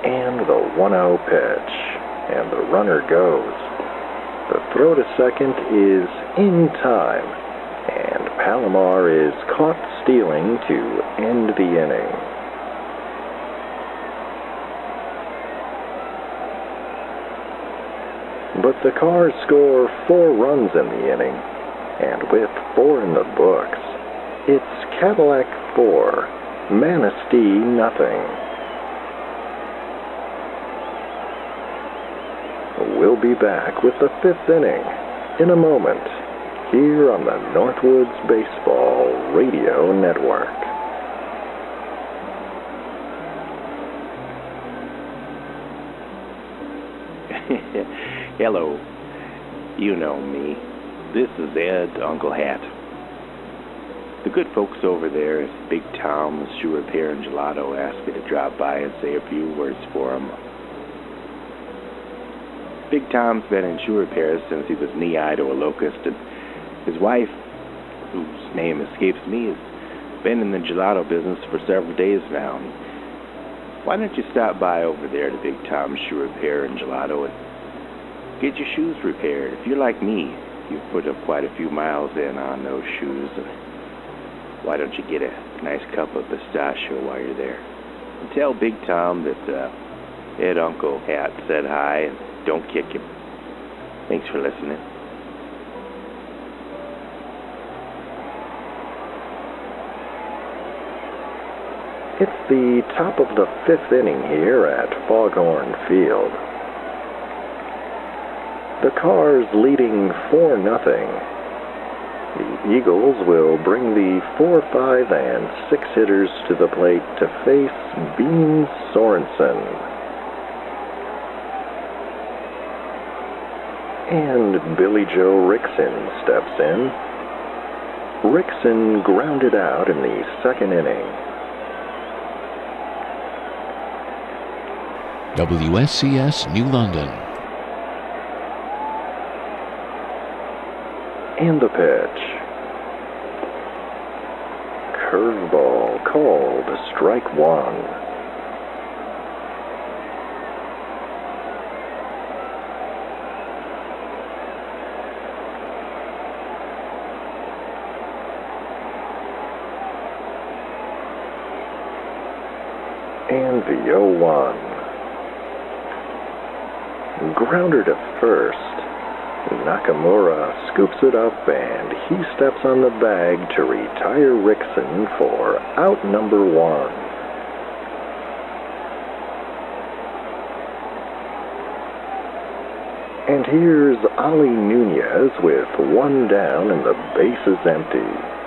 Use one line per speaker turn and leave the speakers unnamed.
And the 1-0 pitch. And the runner goes. The throw to second is in time. And Palomar is caught stealing to end the inning. But the Cars score 4 runs in the inning. And with 4 in the books, it's Cadillac 4, Manistee nothing. We'll be back with the 5th inning in a moment here on the Northwoods Baseball Radio Network.
Hello. You know me. This is Ed, Uncle Hat. The good folks over there at Big Tom's Shoe Repair and Gelato asked me to drop by and say a few words for them. Big Tom's been in shoe repairs since he was knee-high to a locust, and his wife, whose name escapes me, has been in the gelato business for several days now. Why don't you stop by over there to Big Tom's Shoe Repair and Gelato and get your shoes repaired? If you're like me, you've put up quite a few miles in on those shoes, and why don't you get a nice cup of pistachio while you're there? And tell Big Tom that Ed Uncle Hat said hi, and don't kick him. Thanks for listening.
It's the top of the 5th inning here at Foghorn Field. The Cars leading 4-0. The Eagles will bring the 4, 5, and 6 hitters to the plate to face Bean Sorensen. And Billy Joe Rickson steps in. Rickson grounded out in the 2nd inning.
WSCS New London.
And the pitch. Curveball called strike 1. And the 0-1. Grounder to first. Nakamura scoops it up and he steps on the bag to retire Rickson for out number 1. And here's Ali Nunez with 1 down and the base is empty.